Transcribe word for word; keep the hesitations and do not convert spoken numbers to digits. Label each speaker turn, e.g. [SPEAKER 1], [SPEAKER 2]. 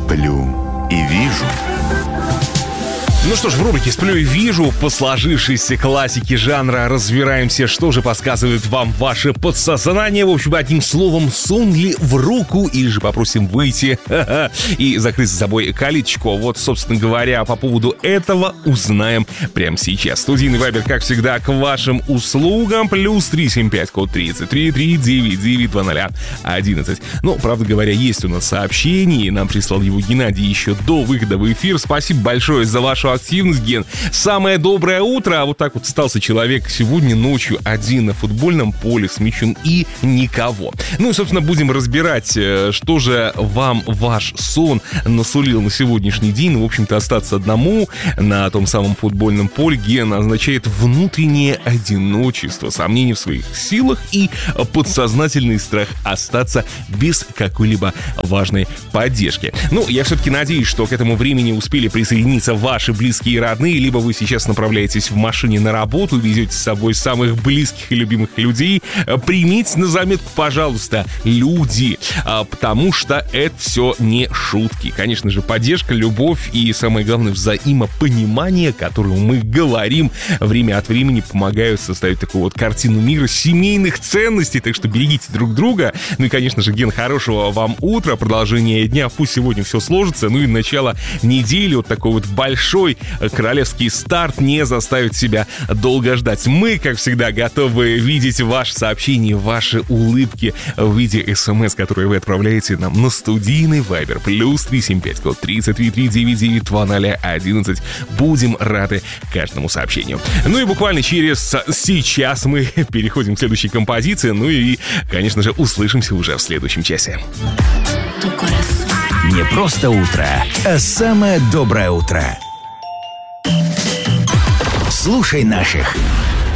[SPEAKER 1] Сплю и вижу.
[SPEAKER 2] Ну что ж, в рубрике «Сплю и вижу» по сложившейся классике жанра разбираемся, что же подсказывает вам ваше подсознание. В общем, одним словом, сон ли в руку, или же попросим выйти и закрыть за собой калиточку. Вот, собственно говоря, по поводу этого узнаем прямо сейчас. Студийный вайбер, как всегда, к вашим услугам. Плюс три семь пять, код тридцать три, три девять девять два ноль одиннадцать. Ну, правда говоря, есть у нас сообщение, и нам прислал его Геннадий еще до выхода в эфир. Спасибо большое за вашу активность, Ген. Самое доброе утро. А вот так вот остался человек сегодня ночью один на футбольном поле с мячом и никого. Ну и, собственно, будем разбирать, что же вам ваш сон насулил на сегодняшний день. Ну, в общем-то, остаться одному на том самом футбольном поле, Ген, означает внутреннее одиночество, сомнение в своих силах и подсознательный страх остаться без какой-либо важной поддержки. Ну, я все-таки надеюсь, что к этому времени успели присоединиться ваши близкие и родные, либо вы сейчас направляетесь в машине на работу, везете с собой самых близких и любимых людей. Примите на заметку, пожалуйста, люди, потому что это все не шутки. Конечно же, поддержка, любовь и, самое главное, взаимопонимание, о котором мы говорим время от времени, помогают составить такую вот картину мира семейных ценностей, так что берегите друг друга. Ну и, конечно же, Ген, хорошего вам утра, продолжения дня, пусть сегодня все сложится, ну и начало недели, вот такой вот большой королевский старт не заставит себя долго ждать. Мы, как всегда, готовы видеть ваши сообщения, ваши улыбки в виде смс, которые вы отправляете нам на студийный вайбер. Плюс три семь пять, код тридцать три, три девять девять два ноль одиннадцать. Будем рады каждому сообщению. Ну и буквально через сейчас мы переходим к следующей композиции. Ну и, конечно же, услышимся уже в следующем часе.
[SPEAKER 3] Не просто утро, а самое доброе утро. Слушай наших.